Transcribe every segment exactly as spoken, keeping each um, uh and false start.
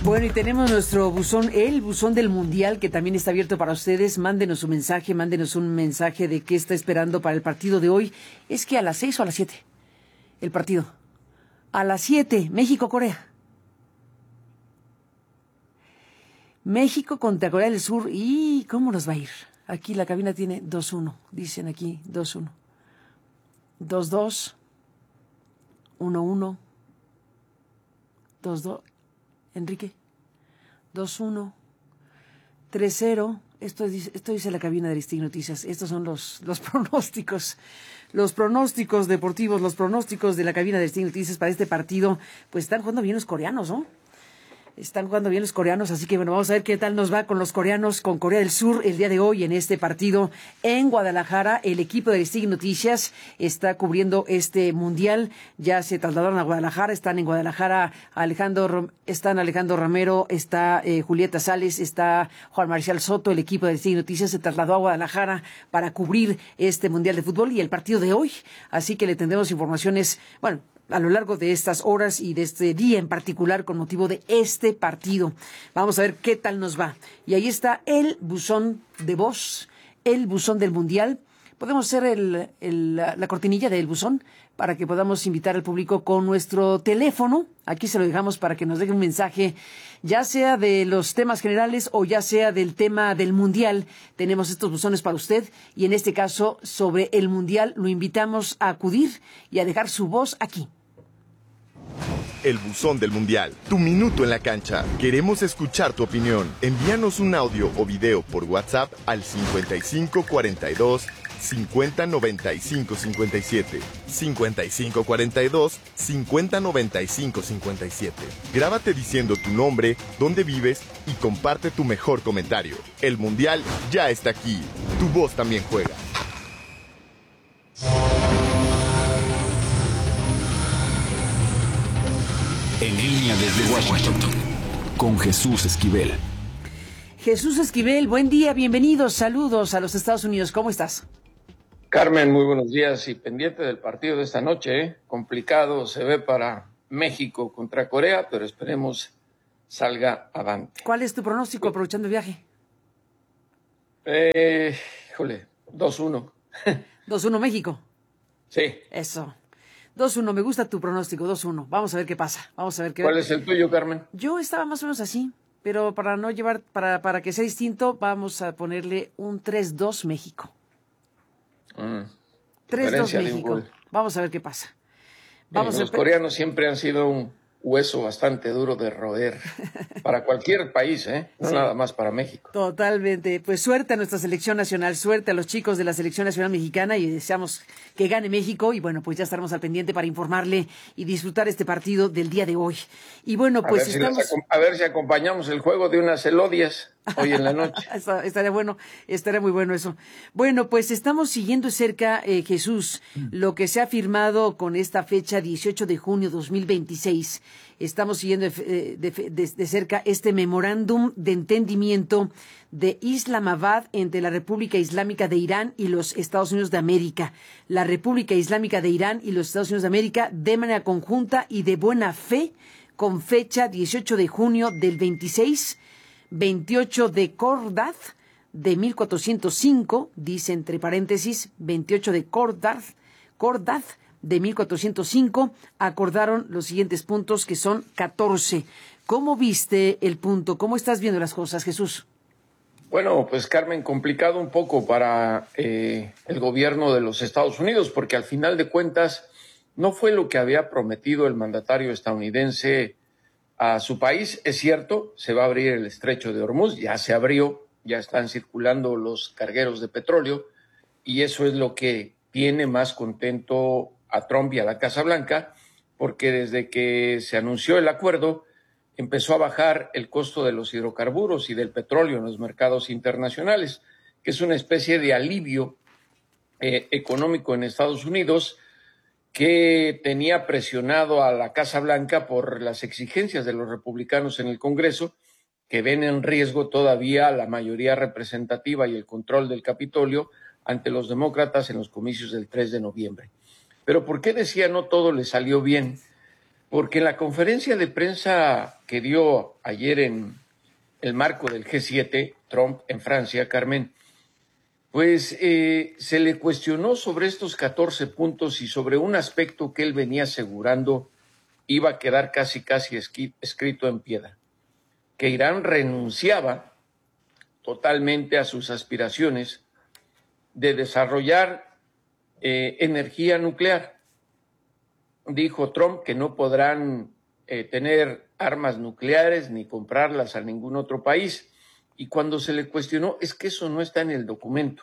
Bueno, y tenemos nuestro buzón, el buzón del Mundial, que también está abierto para ustedes. Mándenos un mensaje, mándenos un mensaje de qué está esperando para el partido de hoy. ¿Es que a las seis o a las siete? El partido. A las siete, México-Corea. México contra Corea del Sur. ¿Y cómo nos va a ir? Aquí la cabina tiene dos uno. Dicen aquí dos uno. dos dos. uno uno. dos dos. Enrique. dos uno. tres cero. Esto, esto dice la cabina de Aristig Noticias. Estos son los, los pronósticos. Los pronósticos deportivos, los pronósticos de la cabina de Aristig Noticias para este partido. Pues están jugando bien los coreanos, ¿no? Están jugando bien los coreanos, así que bueno, vamos a ver qué tal nos va con los coreanos, con Corea del Sur el día de hoy en este partido en Guadalajara. El equipo de Aristig Noticias está cubriendo este mundial, ya se trasladaron a Guadalajara, están en Guadalajara Alejandro, están Alejandro Romero, está eh, Julieta Sales, está Juan Marcial Soto. El equipo de Aristig Noticias se trasladó a Guadalajara para cubrir este mundial de fútbol y el partido de hoy, así que le tendremos informaciones, bueno, a lo largo de estas horas y de este día en particular con motivo de este partido. Vamos a ver qué tal nos va. Y ahí está el buzón de voz, el buzón del Mundial. Podemos hacer el, el, la, la cortinilla del buzón para que podamos invitar al público con nuestro teléfono. Aquí se lo dejamos para que nos deje un mensaje, ya sea de los temas generales o ya sea del tema del Mundial. Tenemos estos buzones para usted y en este caso sobre el Mundial lo invitamos a acudir y a dejar su voz aquí. El buzón del Mundial, tu minuto en la cancha. Queremos escuchar tu opinión. Envíanos un audio o video por WhatsApp al cincuenta y cinco cuarenta y dos cincuenta noventa y cinco cincuenta y siete. cincuenta y cinco cuarenta y dos cincuenta noventa y cinco cincuenta y siete. Grábate diciendo tu nombre, dónde vives y comparte tu mejor comentario. El Mundial ya está aquí. Tu voz también juega. En línea desde Washington, con Jesús Esquivel. Jesús Esquivel, buen día, bienvenidos, saludos a los Estados Unidos, ¿cómo estás? Carmen, muy buenos días y pendiente del partido de esta noche, ¿eh? Complicado se ve para México contra Corea, pero esperemos salga avante. ¿Cuál es tu pronóstico aprovechando el viaje? Eh, híjole, dos uno. dos uno México. Sí. Eso. dos uno, me gusta tu pronóstico, dos uno. Vamos a ver qué pasa. Vamos a ver qué. ¿Cuál es el tuyo, Carmen? Yo estaba más o menos así, pero para no llevar, para, para que sea distinto, vamos a ponerle un tres dos México. Mm, tres dos México. Vamos a ver qué pasa. Vamos eh, a los coreanos siempre han sido un hueso bastante duro de roer para cualquier país, ¿eh? No sí. Nada más para México. Totalmente. Pues suerte a nuestra selección nacional, suerte a los chicos de la selección nacional mexicana y deseamos que gane México y bueno, pues ya estaremos al pendiente para informarle y disfrutar este partido del día de hoy. Y bueno, pues a ver estamos... Si a ver si acompañamos el juego de unas elodias hoy en la noche. Estaría bueno, estaría muy bueno eso. Bueno, pues estamos siguiendo cerca, eh, Jesús, lo que se ha firmado con esta fecha dieciocho de junio de dos mil veintiséis. Estamos siguiendo de, de, de, de cerca este memorándum de entendimiento de Islamabad entre la República Islámica de Irán y los Estados Unidos de América. La República Islámica de Irán y los Estados Unidos de América de manera conjunta y de buena fe, con fecha dieciocho de junio del veintiséis, veintiocho de Cordad de mil cuatrocientos cinco, dice entre paréntesis, veintiocho de Cordad, Cordad de mil cuatrocientos cinco, acordaron los siguientes puntos que son catorce. ¿Cómo viste el punto? ¿Cómo estás viendo las cosas, Jesús? Bueno, pues Carmen, complicado un poco para eh, el gobierno de los Estados Unidos, porque al final de cuentas no fue lo que había prometido el mandatario estadounidense a su país. Es cierto, se va a abrir el estrecho de Hormuz, ya se abrió, ya están circulando los cargueros de petróleo y eso es lo que tiene más contento a Trump y a la Casa Blanca, porque desde que se anunció el acuerdo empezó a bajar el costo de los hidrocarburos y del petróleo en los mercados internacionales, que es una especie de alivio eh, económico en Estados Unidos que tenía presionado a la Casa Blanca por las exigencias de los republicanos en el Congreso, que ven en riesgo todavía la mayoría representativa y el control del Capitolio ante los demócratas en los comicios del tres de noviembre. Pero ¿por qué decía no todo le salió bien? porque en la conferencia de prensa que dio ayer en el marco del G siete, Trump en Francia, Carmen, pues eh, se le cuestionó sobre estos catorce puntos y sobre un aspecto que él venía asegurando iba a quedar casi casi escrito en piedra, que Irán renunciaba totalmente a sus aspiraciones de desarrollar eh, energía nuclear. Dijo Trump que no podrán eh, tener armas nucleares ni comprarlas a ningún otro país. Y cuando se le cuestionó, es que eso no está en el documento.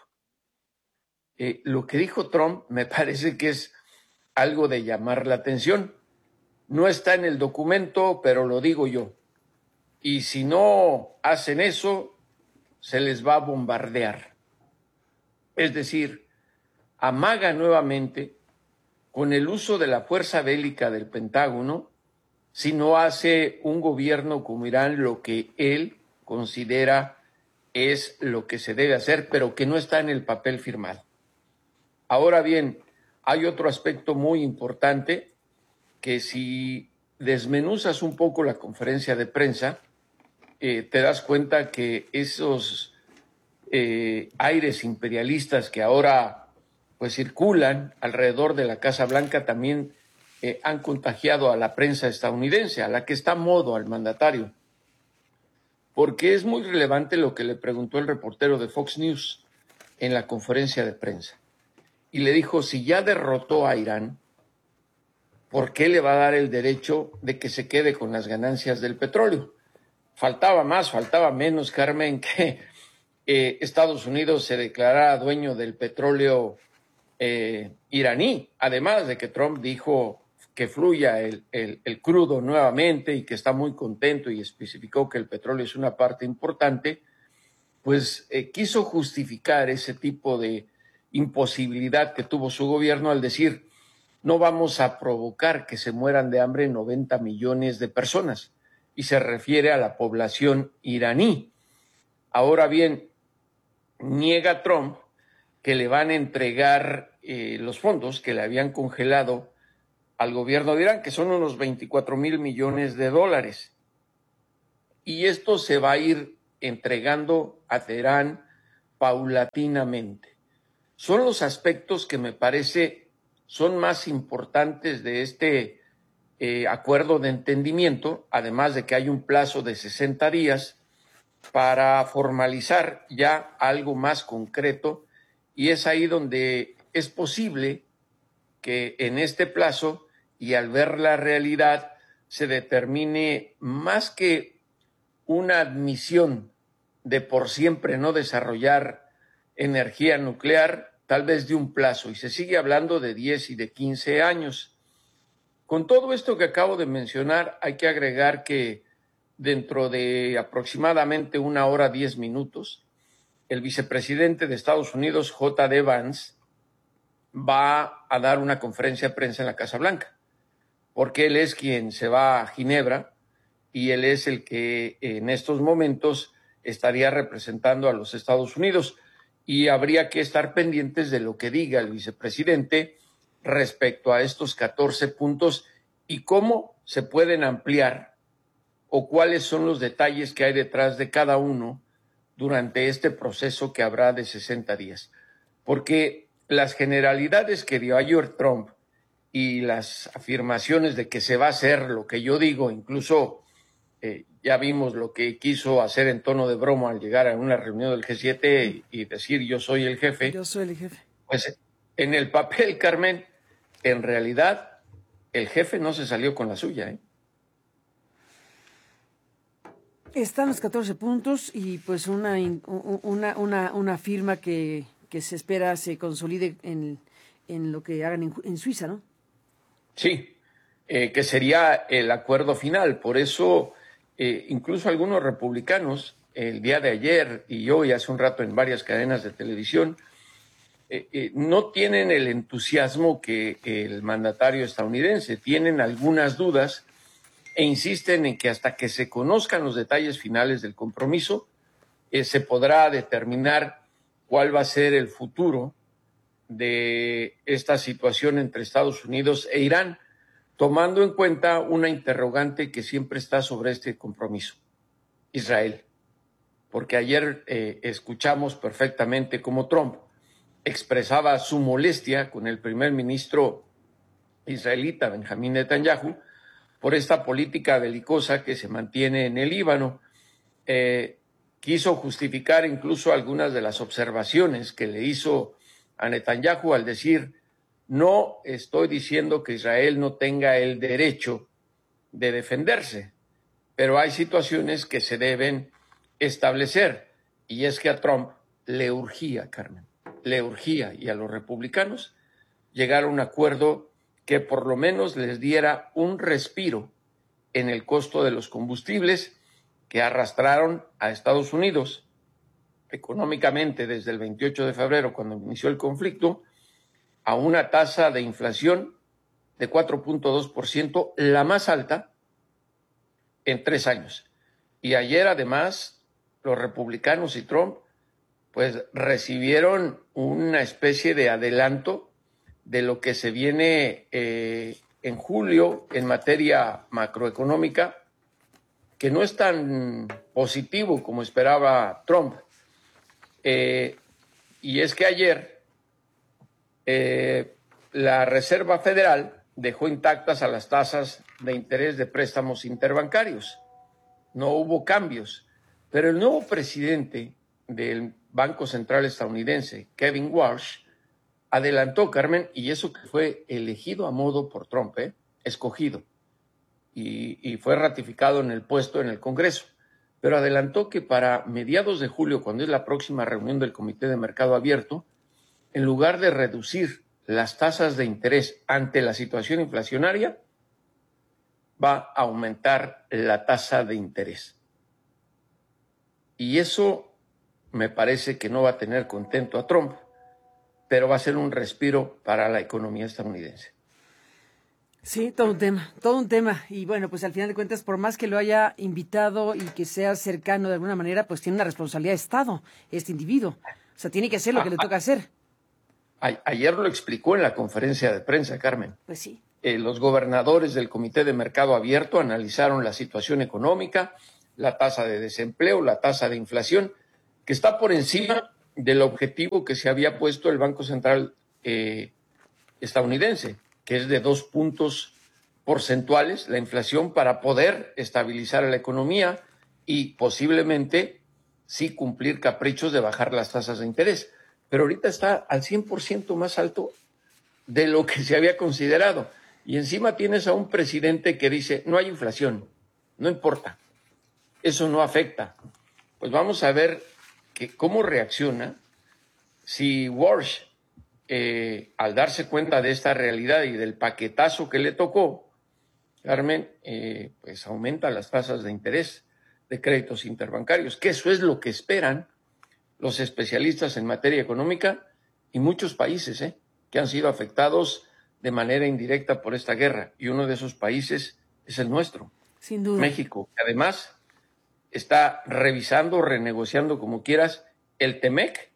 Eh, lo que dijo Trump me parece que es algo de llamar la atención. No está en el documento, pero lo digo yo. Y si no hacen eso, se les va a bombardear. Es decir, amaga nuevamente con el uso de la fuerza bélica del Pentágono si no hace un gobierno como Irán lo que él considera es lo que se debe hacer, pero que no está en el papel firmado. Ahora bien, hay otro aspecto muy importante que si desmenuzas un poco la conferencia de prensa, eh, te das cuenta que esos eh, aires imperialistas que ahora pues circulan alrededor de la Casa Blanca también eh, han contagiado a la prensa estadounidense, a la que está a modo al mandatario. Porque es muy relevante lo que le preguntó el reportero de Fox News en la conferencia de prensa. Y le dijo, si ya derrotó a Irán, ¿por qué le va a dar el derecho de que se quede con las ganancias del petróleo? Faltaba más, faltaba menos, Carmen, que eh, Estados Unidos se declarara dueño del petróleo eh, iraní, además de que Trump dijo que fluya el, el, el crudo nuevamente y que está muy contento y especificó que el petróleo es una parte importante, pues eh, quiso justificar ese tipo de imposibilidad que tuvo su gobierno al decir, no vamos a provocar que se mueran de hambre noventa millones de personas, y se refiere a la población iraní. Ahora bien, niega Trump que le van a entregar eh, los fondos que le habían congelado al gobierno de Irán, que son unos veinticuatro mil millones de dólares. Y esto se va a ir entregando a Teherán paulatinamente. Son los aspectos que me parece son más importantes de este eh, acuerdo de entendimiento, además de que hay un plazo de sesenta días para formalizar ya algo más concreto, y es ahí donde es posible que en este plazo y al ver la realidad se determine más que una admisión de por siempre no desarrollar energía nuclear, tal vez de un plazo, y se sigue hablando de diez y de quince años. Con todo esto que acabo de mencionar, hay que agregar que dentro de aproximadamente una hora diez minutos, el vicepresidente de Estados Unidos, J D Vance, va a dar una conferencia de prensa en la Casa Blanca, porque él es quien se va a Ginebra y él es el que en estos momentos estaría representando a los Estados Unidos, y habría que estar pendientes de lo que diga el vicepresidente respecto a estos catorce puntos y cómo se pueden ampliar o cuáles son los detalles que hay detrás de cada uno durante este proceso que habrá de sesenta días. Porque las generalidades que dio ayer Trump y las afirmaciones de que se va a hacer lo que yo digo, incluso eh, ya vimos lo que quiso hacer en tono de broma al llegar a una reunión del G siete y, y decir yo soy el jefe. Yo soy el jefe. Pues en el papel, Carmen, en realidad el jefe no se salió con la suya, ¿eh? Están los catorce puntos y pues una, una, una, una firma que, que se espera se consolide en, en lo que hagan en, en Suiza, ¿no? Sí, eh, que sería el acuerdo final. Por eso, eh, incluso algunos republicanos, el día de ayer y hoy, hace un rato en varias cadenas de televisión, eh, eh, no tienen el entusiasmo que el mandatario estadounidense. Tienen algunas dudas e insisten en que hasta que se conozcan los detalles finales del compromiso, eh, se podrá determinar cuál va a ser el futuro de esta situación entre Estados Unidos e Irán, tomando en cuenta una interrogante que siempre está sobre este compromiso: Israel. Porque ayer eh, escuchamos perfectamente cómo Trump expresaba su molestia con el primer ministro israelita, Benjamín Netanyahu, por esta política belicosa que se mantiene en el Líbano. Eh, quiso justificar incluso algunas de las observaciones que le hizo a Netanyahu al decir: no estoy diciendo que Israel no tenga el derecho de defenderse, pero hay situaciones que se deben establecer. Y es que a Trump le urgía, Carmen, le urgía, y a los republicanos, llegar a un acuerdo que por lo menos les diera un respiro en el costo de los combustibles que arrastraron a Estados Unidos económicamente desde el veintiocho de febrero, cuando inició el conflicto, a una tasa de inflación de cuatro punto dos por ciento, la más alta en tres años. Y ayer, además, los republicanos y Trump pues recibieron una especie de adelanto de lo que se viene eh, en julio en materia macroeconómica, que no es tan positivo como esperaba Trump. Eh, y es que ayer eh, la Reserva Federal dejó intactas a las tasas de interés de préstamos interbancarios. No hubo cambios, pero el nuevo presidente del Banco Central estadounidense, Kevin Warsh, adelantó, Carmen, y eso que fue elegido a modo por Trump, ¿eh? escogido, y, y fue ratificado en el puesto en el Congreso, pero adelantó que para mediados de julio, cuando es la próxima reunión del Comité de Mercado Abierto, en lugar de reducir las tasas de interés ante la situación inflacionaria, va a aumentar la tasa de interés. Y eso me parece que no va a tener contento a Trump, pero va a ser un respiro para la economía estadounidense. Sí, todo un tema, todo un tema. Y bueno, pues al final de cuentas, por más que lo haya invitado y que sea cercano de alguna manera, pues tiene una responsabilidad de Estado, este individuo. O sea, tiene que hacer lo que le toca hacer. A- ayer lo explicó en la conferencia de prensa, Carmen. Pues sí. Eh, los gobernadores del Comité de Mercado Abierto analizaron la situación económica, la tasa de desempleo, la tasa de inflación, que está por encima del objetivo que se había puesto el Banco Central eh, estadounidense, que es de dos puntos porcentuales la inflación, para poder estabilizar a la economía y posiblemente sí cumplir caprichos de bajar las tasas de interés. Pero ahorita está al cien por ciento más alto de lo que se había considerado. Y encima tienes a un presidente que dice: no hay inflación, no importa, eso no afecta. Pues vamos a ver que cómo reacciona si Warsh, eh, al darse cuenta de esta realidad y del paquetazo que le tocó, Carmen, eh, pues aumenta las tasas de interés de créditos interbancarios, que eso es lo que esperan los especialistas en materia económica y muchos países eh, que han sido afectados de manera indirecta por esta guerra. Y uno de esos países es el nuestro, Sin duda. México, que además está revisando, renegociando, como quieras, el TEMEC,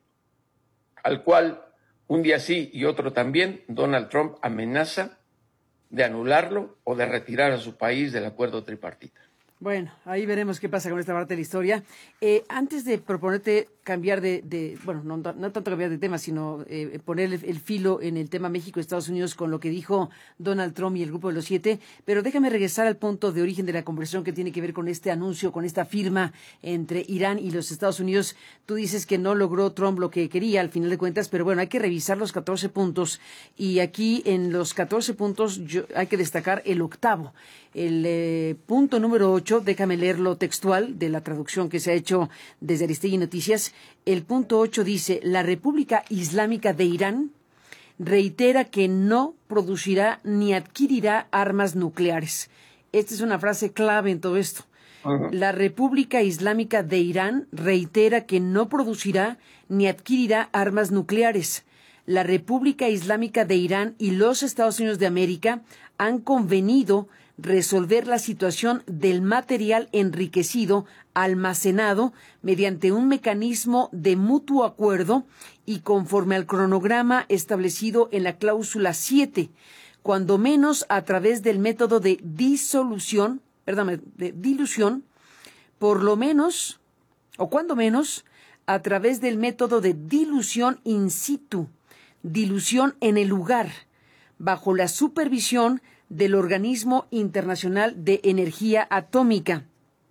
al cual un día sí y otro también Donald Trump amenaza de anularlo o de retirar a su país del acuerdo tripartita. Bueno, ahí veremos qué pasa con esta parte de la historia. Eh, antes de proponerte cambiar de, de bueno, no, no tanto cambiar de tema, sino eh, poner el, el filo en el tema México-Estados Unidos con lo que dijo Donald Trump y el Grupo de los Siete, pero déjame regresar al punto de origen de la conversación que tiene que ver con este anuncio, con esta firma entre Irán y los Estados Unidos. Tú dices que no logró Trump lo que quería al final de cuentas, pero bueno, hay que revisar los catorce puntos, y aquí en los catorce puntos yo, hay que destacar el octavo. El eh, punto número ocho, déjame leerlo textual de la traducción que se ha hecho desde Aristegui Noticias. El punto ocho dice: la República Islámica de Irán reitera que no producirá ni adquirirá armas nucleares. Esta es una frase clave en todo esto. Uh-huh. La República Islámica de Irán reitera que no producirá ni adquirirá armas nucleares. La República Islámica de Irán y los Estados Unidos de América han convenido resolver la situación del material enriquecido almacenado mediante un mecanismo de mutuo acuerdo y conforme al cronograma establecido en la cláusula siete. cuando menos a través del método de disolución, perdón, de dilución, por lo menos, o cuando menos, a través del método de dilución in situ, dilución en el lugar, bajo la supervisión del Organismo Internacional de Energía Atómica.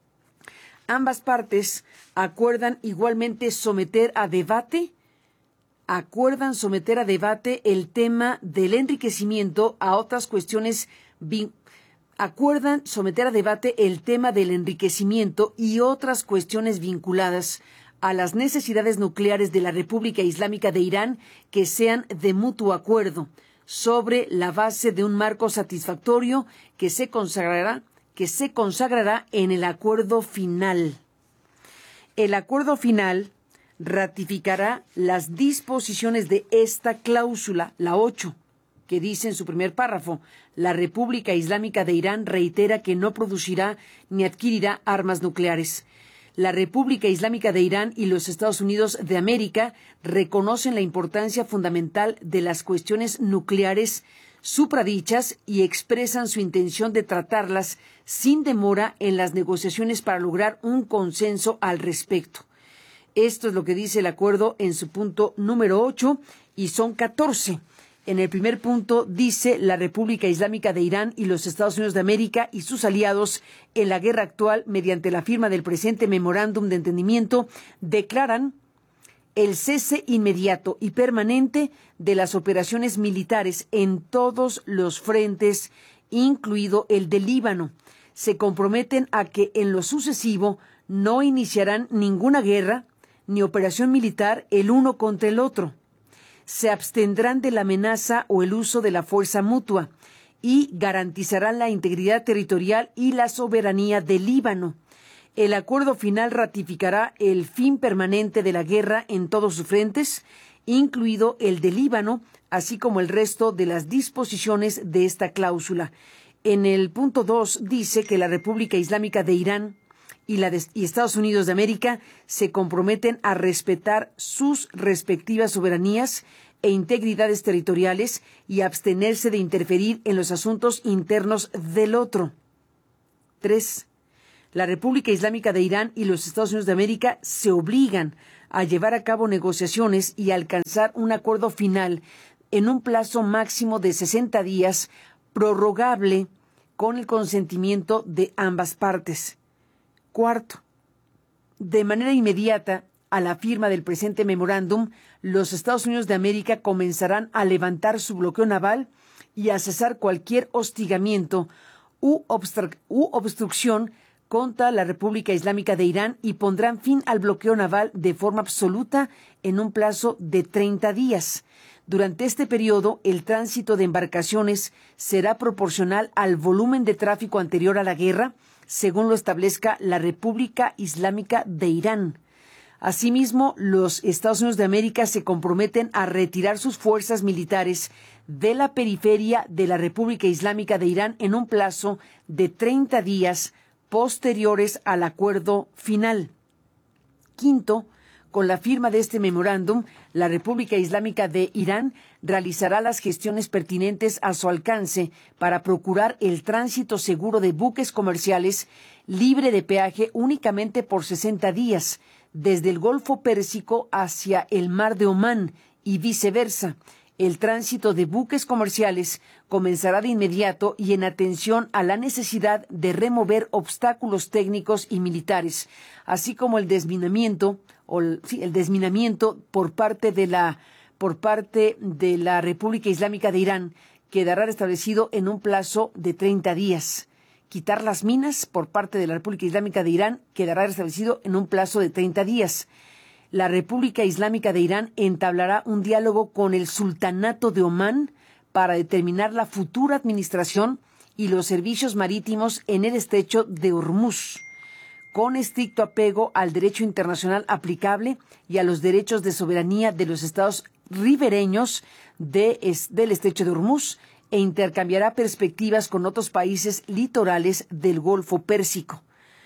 Ambas partes acuerdan igualmente someter a debate, acuerdan someter a debate el tema del enriquecimiento a otras cuestiones, acuerdan someter a debate el tema del enriquecimiento y otras cuestiones vinculadas a las necesidades nucleares de la República Islámica de Irán que sean de mutuo acuerdo, sobre la base de un marco satisfactorio que se consagrará, que se consagrará en el acuerdo final. El acuerdo final ratificará las disposiciones de esta cláusula, la ocho, que dice en su primer párrafo: la República Islámica de Irán reitera que no producirá ni adquirirá armas nucleares. La República Islámica de Irán y los Estados Unidos de América reconocen la importancia fundamental de las cuestiones nucleares supradichas y expresan su intención de tratarlas sin demora en las negociaciones para lograr un consenso al respecto. Esto es lo que dice el acuerdo en su punto número ocho, y son catorce. En el primer punto dice: la República Islámica de Irán y los Estados Unidos de América y sus aliados en la guerra actual, mediante la firma del presente memorándum de entendimiento, declaran el cese inmediato y permanente de las operaciones militares en todos los frentes, incluido el de Líbano. Se comprometen a que en lo sucesivo no iniciarán ninguna guerra ni operación militar el uno contra el otro. Se abstendrán de la amenaza o el uso de la fuerza mutua y garantizarán la integridad territorial y la soberanía del Líbano. El acuerdo final ratificará el fin permanente de la guerra en todos sus frentes, incluido el de Líbano, así como el resto de las disposiciones de esta cláusula. En el punto dos dice que la República Islámica de Irán y, la de, y Estados Unidos de América se comprometen a respetar sus respectivas soberanías e integridades territoriales y abstenerse de interferir en los asuntos internos del otro. Tres. La República Islámica de Irán y los Estados Unidos de América se obligan a llevar a cabo negociaciones y alcanzar un acuerdo final en un plazo máximo de sesenta días, prorrogable con el consentimiento de ambas partes. Cuarto, de manera inmediata a la firma del presente memorándum, los Estados Unidos de América comenzarán a levantar su bloqueo naval y a cesar cualquier hostigamiento u, obstru- u obstrucción contra la República Islámica de Irán y pondrán fin al bloqueo naval de forma absoluta en un plazo de treinta días. Durante este periodo, el tránsito de embarcaciones será proporcional al volumen de tráfico anterior a la guerra, según lo establezca la República Islámica de Irán. Asimismo, los Estados Unidos de América se comprometen a retirar sus fuerzas militares de la periferia de la República Islámica de Irán en un plazo de treinta días posteriores al acuerdo final. Quinto, con la firma de este memorándum, la República Islámica de Irán realizará las gestiones pertinentes a su alcance para procurar el tránsito seguro de buques comerciales libre de peaje únicamente por sesenta días, desde el Golfo Pérsico hacia el Mar de Omán y viceversa. El tránsito de buques comerciales comenzará de inmediato y en atención a la necesidad de remover obstáculos técnicos y militares, así como el desminamiento o el, sí, el desminamiento por parte de la por parte de la República Islámica de Irán quedará establecido en un plazo de treinta días. Quitar las minas por parte de la República Islámica de Irán quedará establecido en un plazo de treinta días. La República Islámica de Irán entablará un diálogo con el Sultanato de Omán para determinar la futura administración y los servicios marítimos en el estrecho de Hormuz, con estricto apego al derecho internacional aplicable y a los derechos de soberanía de los estados ribereños de, es, del estrecho de Hormuz, e intercambiará perspectivas con otros países litorales del Golfo Pérsico.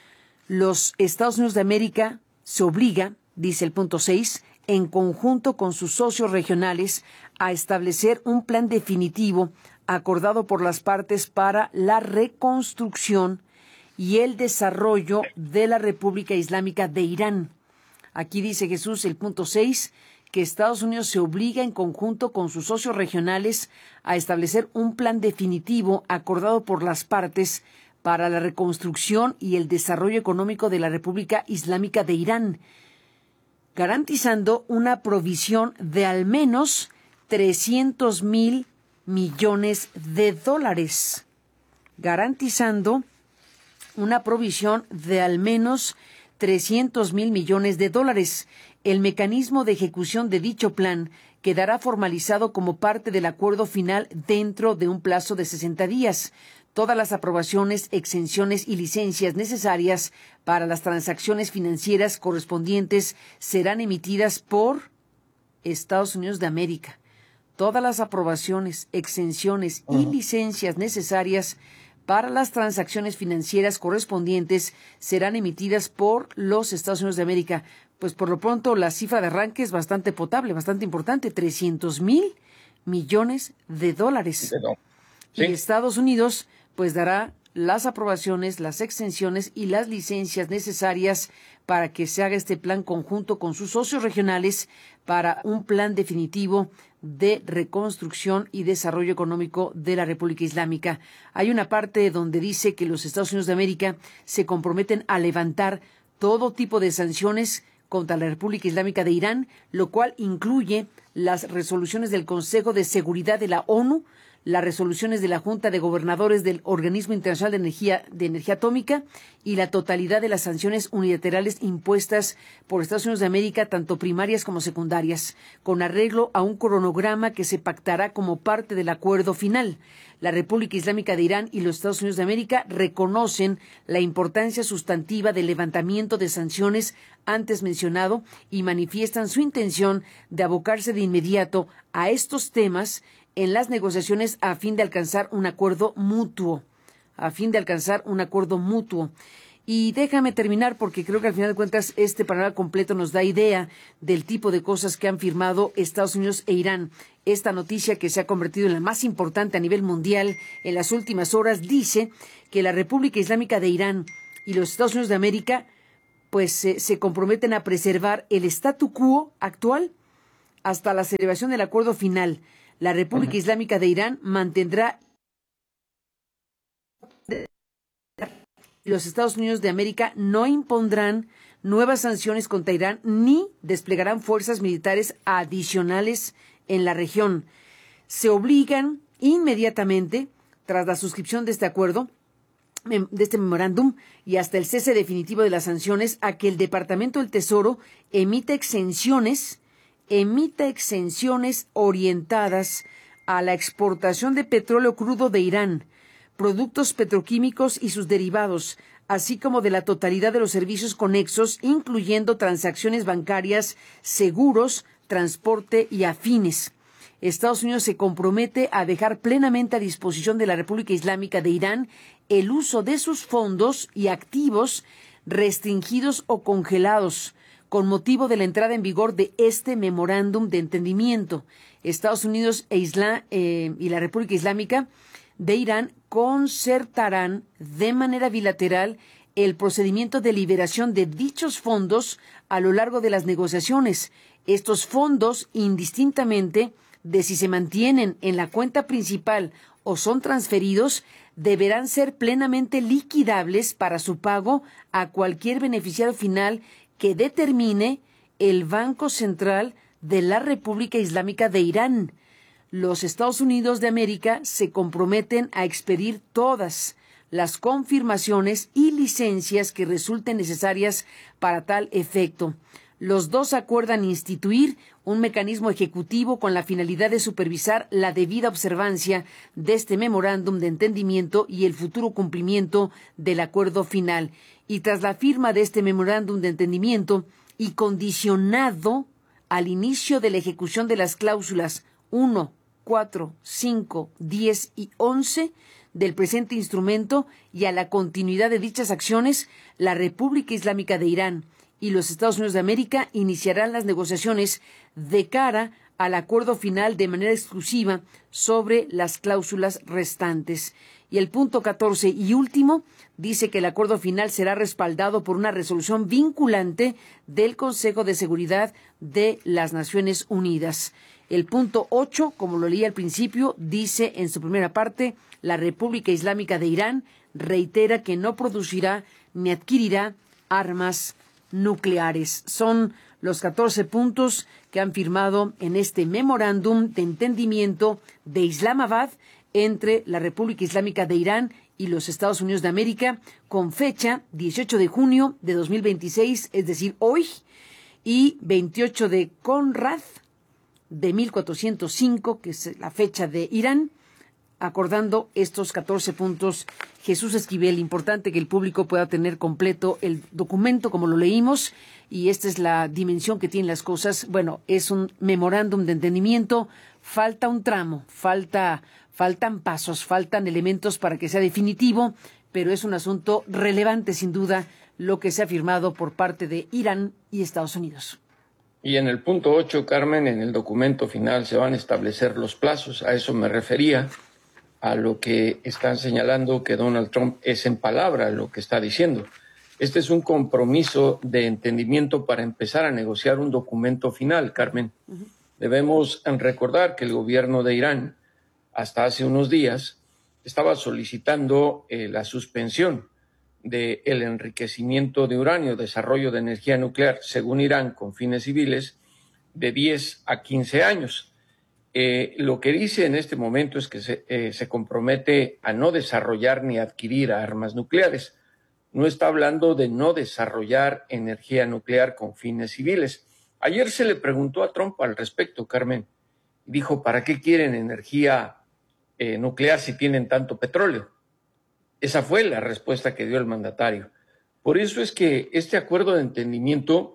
Los Estados Unidos de América se obliga, dice el punto seis, en conjunto con sus socios regionales, a establecer un plan definitivo acordado por las partes para la reconstrucción y el desarrollo de la República Islámica de Irán. Aquí dice Jesús, el punto seis, que Estados Unidos se obliga en conjunto con sus socios regionales a establecer un plan definitivo acordado por las partes para la reconstrucción y el desarrollo económico de la República Islámica de Irán, garantizando una provisión de al menos trescientos mil millones de dólares, garantizando una provisión de al menos trescientos mil millones de dólares. El mecanismo de ejecución de dicho plan quedará formalizado como parte del acuerdo final dentro de un plazo de sesenta días. Todas las aprobaciones, exenciones y licencias necesarias para las transacciones financieras correspondientes serán emitidas por Estados Unidos de América. Todas las aprobaciones, exenciones y licencias necesarias para las transacciones financieras correspondientes serán emitidas por los Estados Unidos de América. Pues por lo pronto la cifra de arranque es bastante potable, bastante importante, trescientos mil millones de dólares. ¿Sí? Y Estados Unidos pues dará las aprobaciones, las exenciones y las licencias necesarias para que se haga este plan conjunto con sus socios regionales para un plan definitivo de reconstrucción y desarrollo económico de la República Islámica. Hay una parte donde dice que los Estados Unidos de América se comprometen a levantar todo tipo de sanciones contra la República Islámica de Irán, lo cual incluye las resoluciones del Consejo de Seguridad de la ONU, las resoluciones de la Junta de Gobernadores del Organismo Internacional de Energía, de Energía Atómica y la totalidad de las sanciones unilaterales impuestas por Estados Unidos de América, tanto primarias como secundarias, con arreglo a un cronograma que se pactará como parte del acuerdo final. La República Islámica de Irán y los Estados Unidos de América reconocen la importancia sustantiva del levantamiento de sanciones antes mencionado y manifiestan su intención de abocarse de inmediato a estos temas en las negociaciones a fin de alcanzar un acuerdo mutuo, a fin de alcanzar un acuerdo mutuo. Y déjame terminar porque creo que al final de cuentas este panorama completo nos da idea del tipo de cosas que han firmado Estados Unidos e Irán. Esta noticia, que se ha convertido en la más importante a nivel mundial en las últimas horas, dice que la República Islámica de Irán y los Estados Unidos de América pues se, se comprometen a preservar el statu quo actual hasta la celebración del acuerdo final. La República Islámica de Irán mantendrá los Estados Unidos de América no impondrán nuevas sanciones contra Irán ni desplegarán fuerzas militares adicionales en la región. Se obligan inmediatamente, tras la suscripción de este acuerdo, de este memorándum y hasta el cese definitivo de las sanciones, a que el Departamento del Tesoro emita exenciones emita exenciones orientadas a la exportación de petróleo crudo de Irán, productos petroquímicos y sus derivados, así como de la totalidad de los servicios conexos, incluyendo transacciones bancarias, seguros, transporte y afines. Estados Unidos se compromete a dejar plenamente a disposición de la República Islámica de Irán el uso de sus fondos y activos restringidos o congelados, con motivo de la entrada en vigor de este memorándum de entendimiento. Estados Unidos e Isla, eh, y la República Islámica de Irán concertarán de manera bilateral el procedimiento de liberación de dichos fondos a lo largo de las negociaciones. Estos fondos, indistintamente de si se mantienen en la cuenta principal o son transferidos, deberán ser plenamente liquidables para su pago a cualquier beneficiario final que determine el Banco Central de la República Islámica de Irán. Los Estados Unidos de América se comprometen a expedir todas las confirmaciones y licencias que resulten necesarias para tal efecto. Los dos acuerdan instituir un mecanismo ejecutivo con la finalidad de supervisar la debida observancia de este memorándum de entendimiento y el futuro cumplimiento del acuerdo final. Y tras la firma de este memorándum de entendimiento y condicionado al inicio de la ejecución de las cláusulas uno, cuatro, cinco, diez y once del presente instrumento y a la continuidad de dichas acciones, la República Islámica de Irán y los Estados Unidos de América iniciarán las negociaciones de cara al acuerdo final de manera exclusiva sobre las cláusulas restantes. Y el punto catorce y último dice que el acuerdo final será respaldado por una resolución vinculante del Consejo de Seguridad de las Naciones Unidas. El punto ocho, como lo leí al principio, dice en su primera parte, la República Islámica de Irán reitera que no producirá ni adquirirá armas nucleares. Son los catorce puntos que han firmado en este memorándum de entendimiento de Islamabad entre la República Islámica de Irán y los Estados Unidos de América, con fecha dieciocho de junio de dos mil veintiséis, es decir, hoy, y veintiocho de Conrad de mil cuatrocientos cinco, que es la fecha de Irán, acordando estos catorce puntos. Jesús Esquivel, importante que el público pueda tener completo el documento como lo leímos, y esta es la dimensión que tienen las cosas. Bueno, es un memorándum de entendimiento, falta un tramo, falta, faltan pasos, faltan elementos para que sea definitivo, pero es un asunto relevante sin duda lo que se ha firmado por parte de Irán y Estados Unidos. Y en el punto ocho, Carmen, en el documento final se van a establecer los plazos, a eso me refería, a lo que están señalando que Donald Trump es en palabra lo que está diciendo. Este es un compromiso de entendimiento para empezar a negociar un documento final, Carmen. Uh-huh. Debemos recordar que el gobierno de Irán, hasta hace unos días, estaba solicitando eh, la suspensión del enriquecimiento de uranio, desarrollo de energía nuclear, según Irán, con fines civiles, de diez a quince años. Eh, lo que dice en este momento es que se, eh, se compromete a no desarrollar ni adquirir armas nucleares. No está hablando de no desarrollar energía nuclear con fines civiles. Ayer se le preguntó a Trump al respecto, Carmen. Dijo, ¿para qué quieren energía eh, nuclear si tienen tanto petróleo? Esa fue la respuesta que dio el mandatario. Por eso es que este acuerdo de entendimiento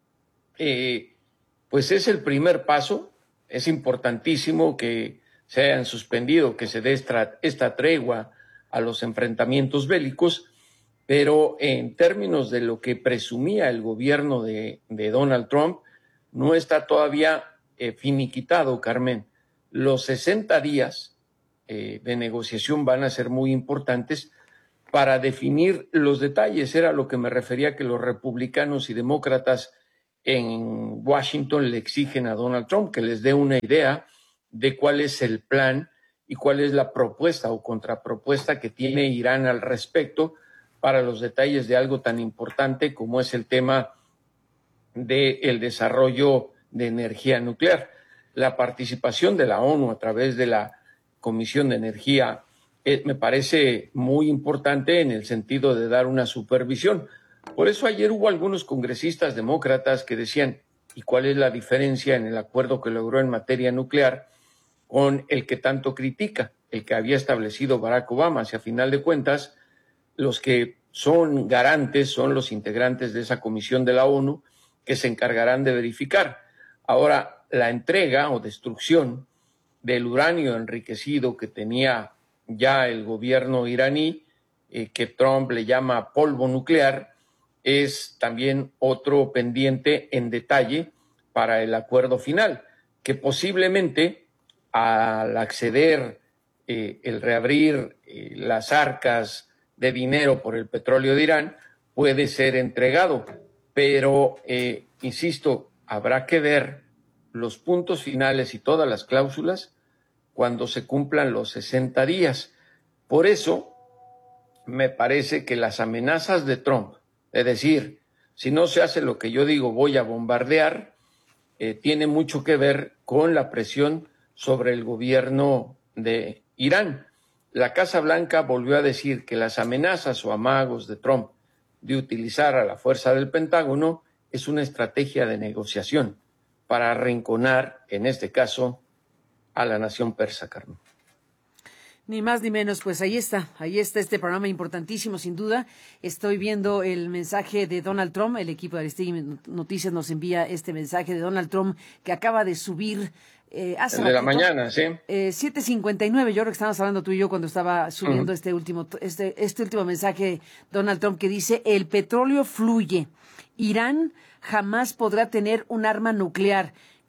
eh, pues es el primer paso. Es importantísimo que se hayan suspendido, que se dé esta, esta tregua a los enfrentamientos bélicos, pero en términos de lo que presumía el gobierno de, de Donald Trump, no está todavía eh, finiquitado, Carmen. Los sesenta días eh, de negociación van a ser muy importantes para definir los detalles. Era lo que me refería, que los republicanos y demócratas en Washington le exigen a Donald Trump que les dé una idea de cuál es el plan y cuál es la propuesta o contrapropuesta que tiene Irán al respecto para los detalles de algo tan importante como es el tema del desarrollo de energía nuclear. La participación de la ONU a través de la Comisión de Energía eh, me parece muy importante en el sentido de dar una supervisión. Por eso ayer hubo algunos congresistas demócratas que decían, ¿y cuál es la diferencia en el acuerdo que logró en materia nuclear con el que tanto critica, el que había establecido Barack Obama? Si a final de cuentas, los que son garantes son los integrantes de esa comisión de la ONU que se encargarán de verificar. Ahora, la entrega o destrucción del uranio enriquecido que tenía ya el gobierno iraní, eh, que Trump le llama polvo nuclear, es también otro pendiente en detalle para el acuerdo final, que posiblemente al acceder eh, el reabrir eh, las arcas de dinero por el petróleo de Irán puede ser entregado, pero eh, insisto, habrá que ver los puntos finales y todas las cláusulas cuando se cumplan los sesenta días. Por eso me parece que las amenazas de Trump, es decir, si no se hace lo que yo digo, voy a bombardear, eh, tiene mucho que ver con la presión sobre el gobierno de Irán. La Casa Blanca volvió a decir que las amenazas o amagos de Trump de utilizar a la fuerza del Pentágono es una estrategia de negociación para arrinconar, en este caso, a la nación persa, Carmen. Ni más ni menos, pues ahí está, ahí está este programa importantísimo, sin duda. Estoy viendo el mensaje de Donald Trump, el equipo de Aristegui Noticias nos envía este mensaje de Donald Trump que acaba de subir eh, hace el de ratito, la mañana, sí. Eh, siete cincuenta y nueve, yo creo que estábamos hablando tú y yo cuando estaba subiendo uh-huh. este último este este último mensaje, Donald Trump, que dice, el petróleo fluye, Irán jamás podrá tener un arma nuclear.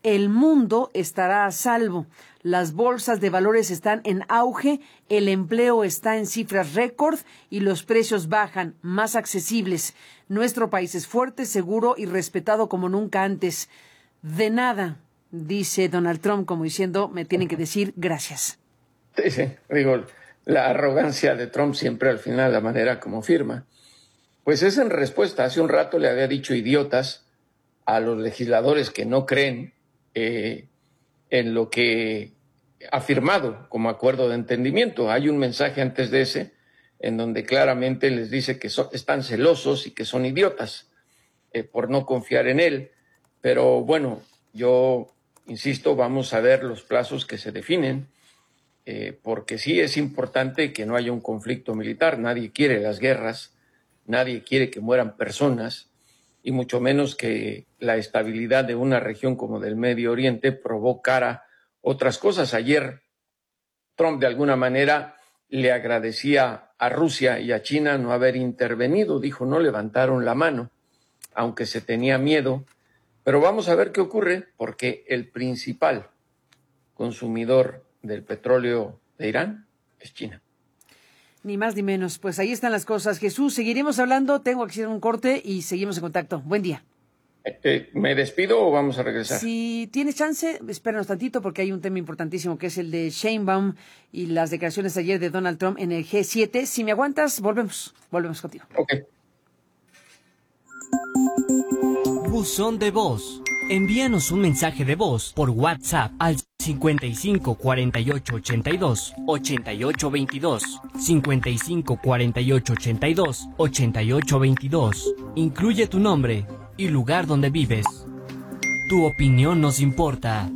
el mundo estará a salvo. Las bolsas de valores están en auge, el empleo está en cifras récord y los precios bajan, más accesibles. Nuestro país es fuerte, seguro y respetado como nunca antes. De nada, dice Donald Trump, como diciendo, me tienen que decir gracias. Sí, sí, digo, la arrogancia de Trump siempre al final, la manera como firma. Pues es en respuesta, hace un rato le había dicho idiotas a los legisladores que no creen eh, en lo que ha firmado como acuerdo de entendimiento. Hay un mensaje antes de ese en donde claramente les dice que son, están celosos y que son idiotas eh, por no confiar en él. Pero bueno, yo insisto, vamos a ver los plazos que se definen, eh, porque sí es importante que no haya un conflicto militar. Nadie quiere las guerras, nadie quiere que mueran personas, y mucho menos que la estabilidad de una región como del Medio Oriente provocara otras cosas. Ayer Trump de alguna manera le agradecía a Rusia y a China no haber intervenido. Dijo, no levantaron la mano, aunque se tenía miedo. Pero vamos a ver qué ocurre, porque el principal consumidor del petróleo de Irán es China. Ni más ni menos. Pues ahí están las cosas. Jesús, seguiremos hablando. Tengo que hacer un corte y seguimos en contacto. Buen día. Eh, ¿Me despido o vamos a regresar? Si tienes chance, espéranos tantito porque hay un tema importantísimo que es el de Sheinbaum y las declaraciones ayer de Donald Trump en el G siete. Si me aguantas, volvemos. Volvemos contigo. Ok. Buzón de voz. Envíanos un mensaje de voz por WhatsApp al cincuenta y cinco cuarenta y ocho ochenta y dos ochenta y ocho veintidós, cincuenta y cinco cuarenta y ocho ochenta y dos ochenta y ocho veintidós. Incluye tu nombre y lugar donde vives. Tu opinión nos importa.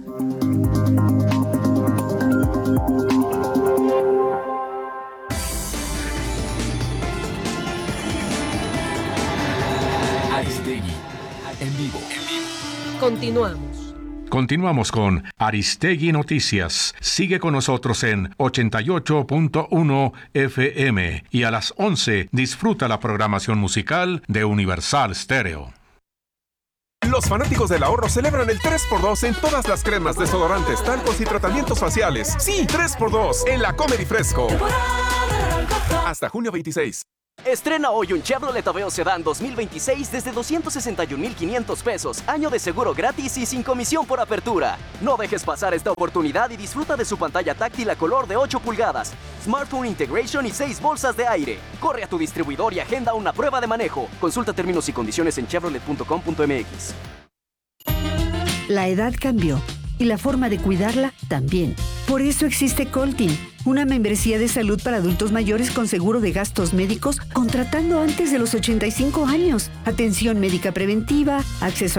Aristegui, en vivo. Continuamos. Continuamos con Aristegui Noticias. Sigue con nosotros en ochenta y ocho punto uno F M y a las once disfruta la programación musical de Universal Stereo. Los fanáticos del ahorro celebran el tres por dos en todas las cremas, desodorantes, talcos y tratamientos faciales. Sí, tres por dos en la Comer y Fresco. Hasta junio veintiséis. Estrena hoy un Chevrolet Aveo Sedán dos mil veintiséis desde doscientos sesenta y un mil quinientos pesos, año de seguro gratis y sin comisión por apertura. No dejes pasar esta oportunidad y disfruta de su pantalla táctil a color de ocho pulgadas, Smartphone Integration y seis bolsas de aire. Corre a tu distribuidor y agenda una prueba de manejo. Consulta términos y condiciones en chevrolet punto com punto m x. La edad cambió y la forma de cuidarla también. Por eso existe Coltin, una membresía de salud para adultos mayores con seguro de gastos médicos contratando antes de los ochenta y cinco años, atención médica preventiva, acceso a